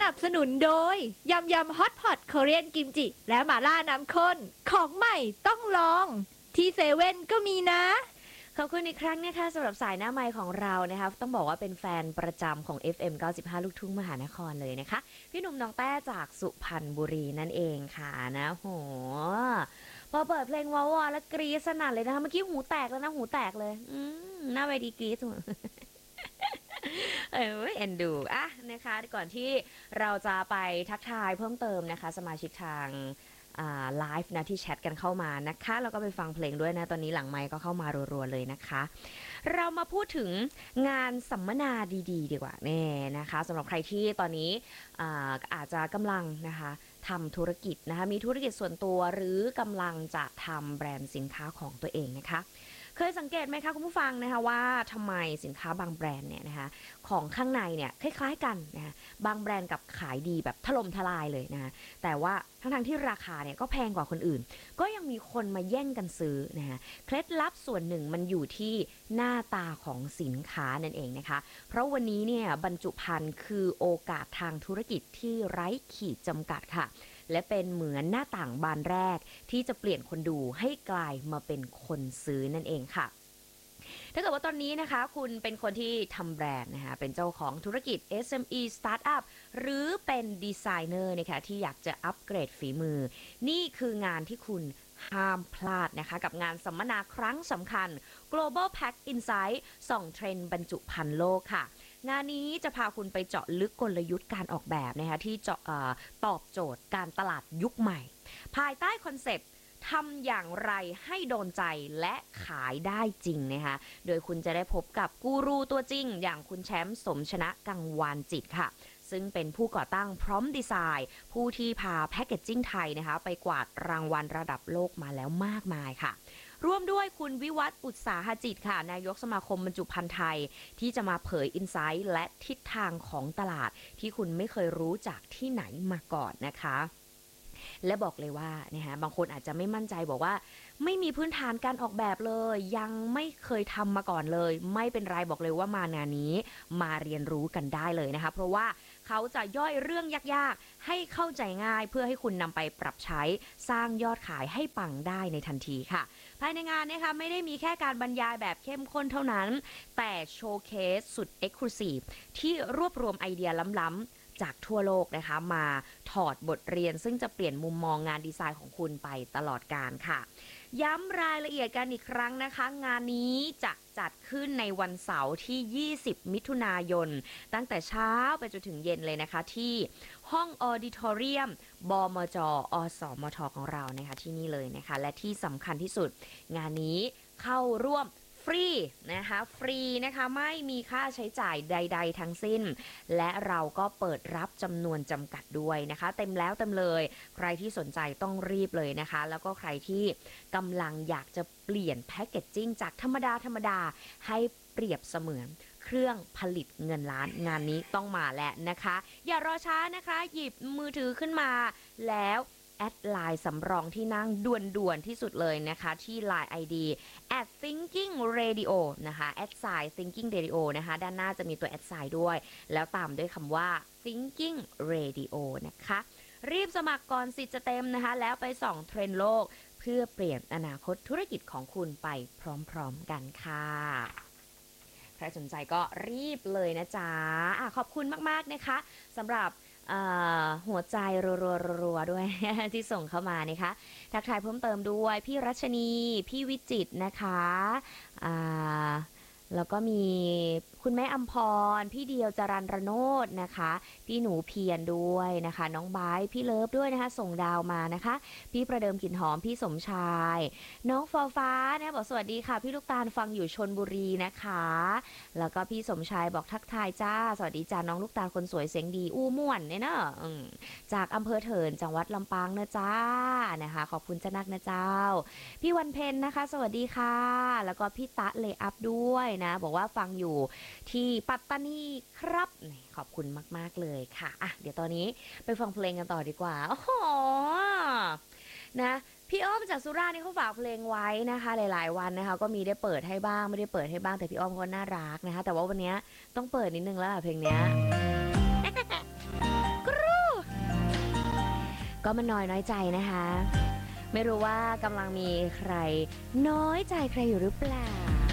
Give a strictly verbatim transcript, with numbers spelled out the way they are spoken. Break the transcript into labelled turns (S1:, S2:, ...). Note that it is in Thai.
S1: นับสนุนโดยยำยำฮอตพอตคอเรียนกิมจิและหม่าล่าน้ำข้นของใหม่ต้องลองที่เซเว่นก็มีนะ
S2: ขอบคุณอีกครั้งนะคะสำหรับสายหน้าไมค์ของเรานะคะต้องบอกว่าเป็นแฟนประจำของ เอฟ เอ็ม เก้าสิบห้า ลูกทุ่งมหานครเลยนะคะพี่หนุ่มน้องแต้จากสุพรรณบุรีนั่นเองค่ะนะโหพอเปิดเพลงว้าวๆแล้วกรี๊ดสนั่นเลยนะคะเมื่อกี้หูแตกแล้วนะหูแตกเลยอืมหน้าเวทีกรี๊ดเออเอ็นดูอ่ะนะคะก่อนที่เราจะไปทักทายเพิ่มเติมนะคะสมาชิกทางไลฟ์นะที่แชทกันเข้ามานะคะแล้วก็ไปฟังเพลงด้วยนะตอนนี้หลังไมค์ก็เข้ามารัวๆเลยนะคะเรามาพูดถึงงานสัมมนาดีๆ ดีกว่าแน่นะคะสำหรับใครที่ตอนนี้ อาอาจจะกำลังนะคะทำธุรกิจนะคะมีธุรกิจส่วนตัวหรือกำลังจะทำแบรนด์สินค้าของตัวเองนะคะเคยสังเกตไหมคะคุณผู้ฟังนะคะว่าทำไมสินค้าบางแบรนด์เนี่ยนะคะของข้างในเนี่ยคล้ายๆกันนะคะบางแบรนด์กับขายดีแบบถล่มทลายเลยนะคะแต่ว่าทั้งๆที่ราคาเนี่ยก็แพงกว่าคนอื่นก็ยังมีคนมาแย่งกันซื้อนะคะเคล็ดลับส่วนหนึ่งมันอยู่ที่หน้าตาของสินค้านั่นเองนะคะเพราะวันนี้เนี่ยบรรจุภัณฑ์คือโอกาสทางธุรกิจที่ไร้ขีดจำกัดค่ะและเป็นเหมือนหน้าต่างบานแรกที่จะเปลี่ยนคนดูให้กลายมาเป็นคนซื้อนั่นเองค่ะถ้าเกิดว่าตอนนี้นะคะคุณเป็นคนที่ทำแบรนด์นะคะเป็นเจ้าของธุรกิจ เอส เอ็ม อี Startup หรือเป็นดีไซเนอร์นะคะที่อยากจะอัปเกรดฝีมือนี่คืองานที่คุณห้ามพลาดนะคะกับงานสัมมนาครั้งสำคัญ Global Pack Insight ส่องเทรนด์บรรจุภัณฑ์โลกค่ะงานนี้จะพาคุณไปเจาะลึกกลยุทธ์การออกแบบนะคะที่เจาะตอบโจทย์การตลาดยุคใหม่ภายใต้คอนเซปต์ทำอย่างไรให้โดนใจและขายได้จริงนะคะโดยคุณจะได้พบกับกูรูตัวจริงอย่างคุณแชมป์สมชนะกังวานจิตค่ะซึ่งเป็นผู้ก่อตั้งพร้อมดีไซน์ผู้ที่พาแพคเกจจิ้งไทยนะคะไปกวาดรางวัลระดับโลกมาแล้วมากมายค่ะร่วมด้วยคุณวิวัฒน์อุตสาหจิตค่ะนายกสมาคมบรรจุภัณฑ์ไทยที่จะมาเผยอินไซต์และทิศทางของตลาดที่คุณไม่เคยรู้จากที่ไหนมาก่อนนะคะและบอกเลยว่านะคะบางคนอาจจะไม่มั่นใจบอกว่าไม่มีพื้นฐานการออกแบบเลยยังไม่เคยทำมาก่อนเลยไม่เป็นไรบอกเลยว่ามางานนี้มาเรียนรู้กันได้เลยนะคะเพราะว่าเขาจะย่อยเรื่องยากๆให้เข้าใจง่ายเพื่อให้คุณนำไปปรับใช้สร้างยอดขายให้ปังได้ในทันทีค่ะภายในงานนะคะไม่ได้มีแค่การบรรยายแบบเข้มข้นเท่านั้นแต่โชว์เคสสุด Exclusive ที่รวบรวมไอเดียล้ำๆจากทั่วโลกนะคะมาถอดบทเรียนซึ่งจะเปลี่ยนมุมมองงานดีไซน์ของคุณไปตลอดกาลค่ะย้ำรายละเอียดกันอีกครั้งนะคะงานนี้จะจัดขึ้นในวันเสาร์ที่ยี่สิบมิถุนายนตั้งแต่เช้าไปจนถึงเย็นเลยนะคะที่ห้องออดิทอเรียมบมจอสมทของเรานะคะที่นี่เลยนะคะและที่สำคัญที่สุดงานนี้เข้าร่วมฟรีนะคะฟรีนะคะไม่มีค่าใช้จ่ายใดๆทั้งสิ้นและเราก็เปิดรับจำนวนจำกัดด้วยนะคะเต็มแล้วเต็มเลยใครที่สนใจต้องรีบเลยนะคะแล้วก็ใครที่กำลังอยากจะเปลี่ยนแพคเกจจิ้งจากธรรมดาธรรมดาให้เปรียบเสมือนเครื่องผลิตเงินล้านงานนี้ต้องมาแล้วนะคะอย่ารอช้านะคะหยิบมือถือขึ้นมาแล้วแอดไลน์สำรองที่นั่งด่วนๆที่สุดเลยนะคะที่ ไลน์ ไอ ดี แอท thinking radio นะคะแอดไซน์ thinking radio นะคะด้านหน้าจะมีตัวแอดไซน์ด้วยแล้วตามด้วยคำว่า thinking radio นะคะรีบสมัครก่อนสิทธิ์จะเต็มนะคะแล้วไปส่องเทรนด์โลกเพื่อเปลี่ยนอนาคตธุรกิจของคุณไปพร้อมๆกันค่ะใครสนใจก็รีบเลยนะจ๊ะอะขอบคุณมากๆนะคะสำหรับหัวใจรัวๆๆด้วยที่ส่งเข้ามานะคะทักทายเพิ่มเติมด้วยพี่รัชนีพี่วิจิตรนะคะแล้วก็มีคุณแม่อัมพรพี่เดียวจรัญรโนดนะคะพี่หนูเพียรด้วยนะคะน้องบายพี่เลิฟด้วยนะคะส่งดาวมานะคะพี่ประเดิมกลิ่นหอมพี่สมชายน้องฟอฟ้าเนี่ยบอกสวัสดีค่ะพี่ลูกตาลฟังอยู่ชลบุรีนะคะแล้วก็พี่สมชายบอกทักทายจ้าสวัสดีจ้าน้องลูกตาลคนสวยเสียงดีอู้ม่วนเนี่ยเนอะจากอำเภอเถินจังหวัดลำปางนะจ้านะคะขอบคุณจ้านักนะเจ้าพี่วันเพ็ญนะคะสวัสดีค่ะแล้วก็พี่ตะเลอัพด้วยนะบอกว่าฟังอยู่ที่ปัตตานีครับขอบคุณมากๆเลยค่ะอ่ะเดี๋ยวตอนนี้ไปฟังเพลงกันต่อดีกว่าโอ้โหนะพี่อ้อมจากสุราษฎร์นี่เขาฝากเพลงไว้นะคะหลายๆวันนะคะก็มีได้เปิดให้บ้างไม่ได้เปิดให้บ้างแต่พี่อ้อมก็น่ารักนะคะแต่ว่าวันนี้ต้องเปิดนิดนึงแล้วเพลงเนี้ยก็มันน้อยน้อยใจนะคะไม่รู้ว่ากำลังมีใครน้อยใจใครอยู่หรือเปล่า